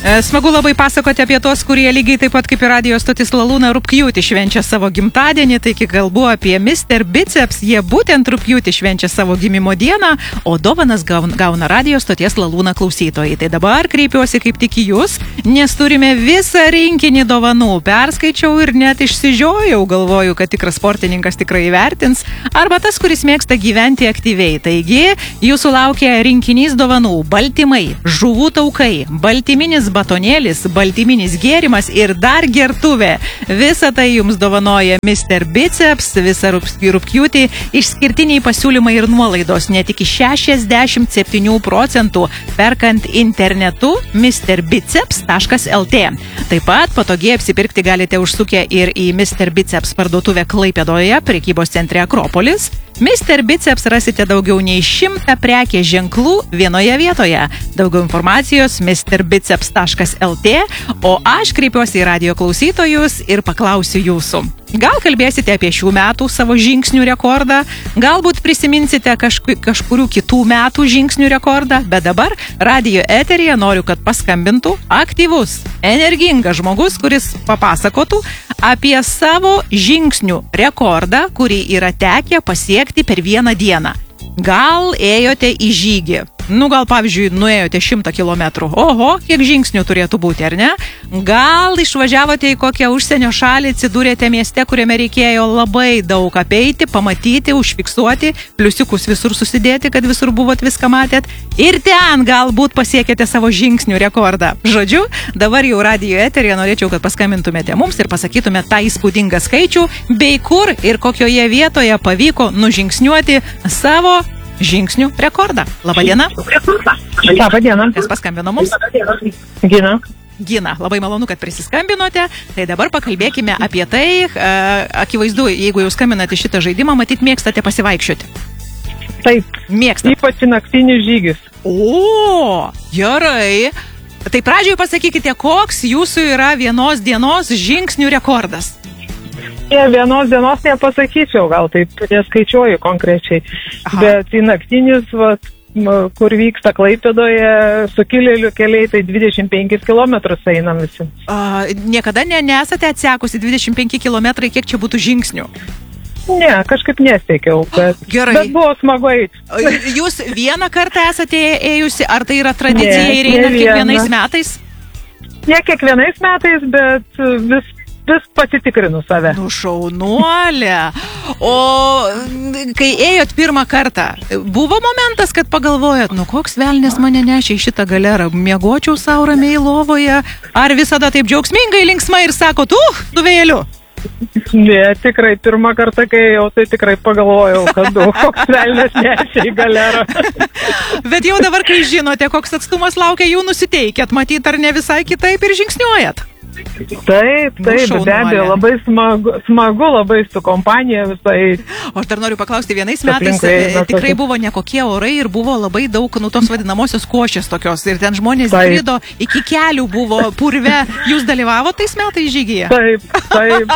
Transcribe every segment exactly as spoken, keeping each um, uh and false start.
Smagu labai pasakoti apie tos, kurie lygiai taip pat kaip ir radijo stotis Lalūna rugpjūtį švenčia savo gimtadienį, taigi kalbu apie mister Biceps, jie būtent rugpjūtį švenčia savo gimimo dieną, o dovanas gauna radijo stoties Lalūna klausytojai. Tai dabar kreipiuosi kaip tik į jūs, nes turime visą rinkinį dovanų. Perskaičiau ir net išsižiojau, galvoju, kad tikras sportininkas tikrai įvertins, arba tas, kuris mėgsta gyventi aktyviai. Taigi, jūsų laukia rinkinys dovanų: baltymai, žuvų taukai, baltyminis batonėlis, baltyminis gėrimas ir dar gertuvė. Visą tai jums dovanoja mister Biceps, visą rugpjūtį išskirtiniai pasiūlymai ir nuolaidos net iki šešiasdešimt septynių procentų perkant internetu mister biceps taškas lt. Taip pat patogiai apsipirkti galite užsukę ir į mister Biceps parduotuvę Klaipėdoje, prekybos centre Akropolis. mister Biceps rasite daugiau nei šimtą prekės ženklų vienoje vietoje. Daugiau informacijos mister biceps taškas lt, o aš kreipiuosi į radijo klausytojus ir paklausiu jūsų. Gal kalbėsite apie šių metų savo žingsnių rekordą, galbūt prisiminsite kažku, kažkurių kitų metų žingsnių rekordą, bet dabar radijo eteryje noriu, kad paskambintų aktyvus, energingas žmogus, kuris papasakotų apie savo žingsnių rekordą, kurį yra tekę pasiekti per vieną dieną. Gal ėjote į žygį? Nu, gal, pavyzdžiui, nuėjote šimtą kilometrų. Oho, kiek žingsnių turėtų būti, ar ne? Gal išvažiavote į kokią užsienio šalį, atsidūrėte mieste, kuriame reikėjo labai daug apeiti, pamatyti, užfiksuoti, pliusiukus visur susidėti, kad visur buvot viską matėt. Ir ten galbūt pasiekėte savo žingsnių rekordą. Žodžiu, dabar jau radijo eteryje norėčiau, kad paskambintumėte mums ir pasakytumėte tą įspūdingą skaičių, bei kur ir kokioje vietoje pavyko nužingsniuoti savo žingsnių rekordą. Labadiena. Labadiena. Kas paskambino mums? Gina. Gina, labai malonu, kad prisiskambinote. Tai dabar pakalbėkime apie tai. E, akivaizdu, jeigu jau skambinate šitą žaidimą, matyt, mėgstate pasivaikščioti. Taip. Mėgstate. Ypač naktinis žygis. O, gerai. Tai pradžioje pasakykite, koks jūsų yra vienos dienos žingsnių rekordas. Ja, vienos dienos nepasakyčiau, gal taip neskaičiuoju konkrečiai. Aha. Bet į naktinis, vat, kur vyksta Klaipėdoje, sukilėlių keliai, tai dvidešimt penkis kilometrus einam visi. A, niekada ne, nesate atsekusi dvidešimt penki kilometrai, kiek čia būtų žingsnių? Ne, kažkaip nesteikiau, bet, bet buvo smagu eiti. Jūs vieną kartą esate ėjusi, ar tai yra tradicija ne, ir einat kiekvienais metais? Ne kiekvienais metais, bet vis vis pasitikrinu save. Nu, šaunuolė. O kai ėjot pirmą kartą, buvo momentas, kad pagalvojot, nu koks velnis mane nešė į šitą galerą, miegočiau sau ramiai lovoje, ar visada taip džiaugsmingai linksmai ir sakot, uh, su vėjeliu? Ne, tikrai pirmą kartą, kai ėjau, tai tikrai pagalvojau, kad uh, koks velnis nešė į galerą. Bet jau dabar, kai žinote, koks atstumas laukia, jų nusiteikėt, matyt, ar ne visai kitaip ir žingsniuojat? Taip, taip, be abejo, labai smagu, smagu, labai su kompanija visai. O aš dar noriu paklausti, vienais metais tikrai buvo nekokie orai ir buvo labai daug, nu, tos vadinamosios košės tokios, ir ten žmonės skrido, iki kelių buvo purve. Jūs dalyvavo tais metais žygyje? Taip, taip.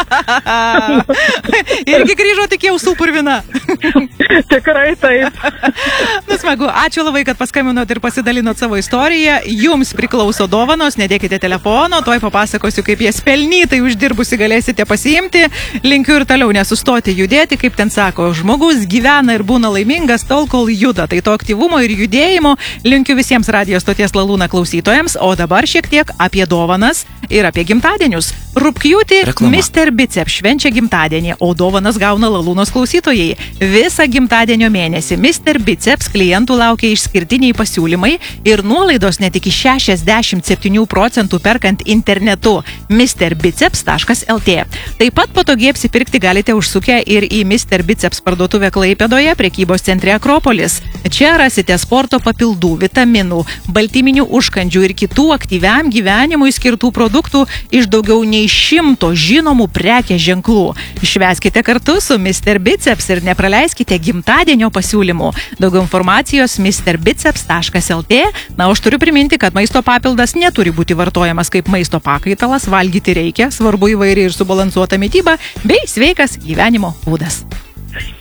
Irgi grįžo tik jau su purvina. Tikrai taip. Nu, smagu, ačiū labai, kad paskambinot ir pasidalinot savo istoriją. Jums priklauso dovanos, nedėkite telefono, tuoj papasakosiu, kaip jas pelnytai uždirbusi galėsite pasiimti. Linkiu ir toliau nesustoti judėti, kaip ten sako, žmogus gyvena ir būna laimingas tol, kol juda. Tai to aktyvumo ir judėjimo linkiu visiems radijo stoties Lalūna klausytojams, o dabar šiek tiek apie dovanas ir apie gimtadienius. Rugpjūtį mister Biceps švenčia gimtadienį, o dovanas gauna Lalūnos klausytojai. Visą gimtadienio mėnesį mister Biceps klientų laukia išskirtiniai pasiūlymai ir nuolaidos net iki šešiasdešimt septynių procentų perkant internetu mister biceps taškas lt. Taip pat patogiai apsipirkti galite užsukę ir į mister Biceps parduotuvę Klaipėdoje, prekybos centre Akropolis. Čia rasite sporto papildų, vitaminų, baltyminių užkandžių ir kitų aktyviam gyvenimui skirtų produktų iš daugiau nei šimto žinomų prekės ženklų. Švęskite kartu su mister Biceps ir nepraleiskite gimtadienio pasiūlymų. Daugiau informacijos mister biceps taškas lt. Na, aš turiu priminti, kad maisto papildas neturi būti vartojamas kaip maisto pakaitalas, valgyti reikia, svarbu įvairi ir subalansuota mityba bei sveikas gyvenimo būdas.